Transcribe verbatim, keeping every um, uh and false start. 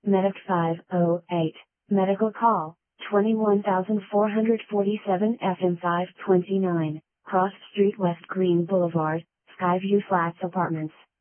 Medic five oh eight, medical call, twenty-one thousand four hundred forty-seven F M five twenty-nine, Cross Street West Green Boulevard, Skyview Flats Apartments.